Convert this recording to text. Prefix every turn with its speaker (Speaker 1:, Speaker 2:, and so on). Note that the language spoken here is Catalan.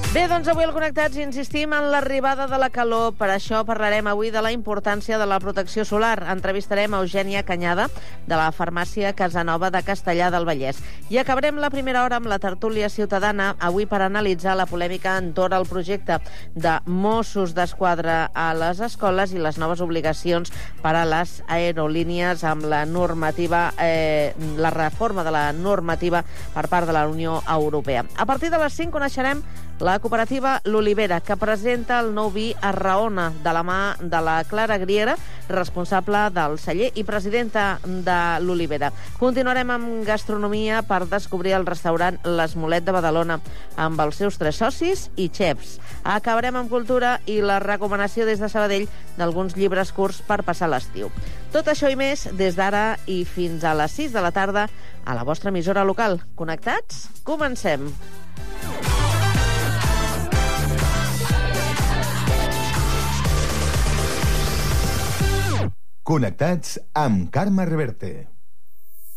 Speaker 1: Bé, doncs avui al Connectats insistim en l'arribada de la calor. Per això parlarem avui de la importància de la protecció solar. Entrevistarem a Eugènia Canyada, de la farmàcia Casanova de Castellar del Vallès. I acabarem la primera hora amb la tertúlia ciutadana, avui per analitzar la polèmica entorn al projecte de Mossos d'Esquadra a les escoles i les noves obligacions per a les aerolínies amb la normativa, la reforma de la normativa per part de la Unió Europea. A partir de les 5 coneixerem la cooperativa L'Olivera, que presenta el nou vi Arraona, de la mà de la Clara Griera, responsable del celler i presidenta de L'Olivera. Continuarem amb gastronomia per descobrir el restaurant l'Esmolet de Badalona, amb els seus 3 socis i xefs. Acabarem amb cultura i la recomanació des de Sabadell d'alguns llibres curts per passar l'estiu. Tot això i més des d'ara i fins a les 6 de la tarda a la vostra emissora local. Connectats? Comencem!
Speaker 2: Connectats amb Carme Reverte.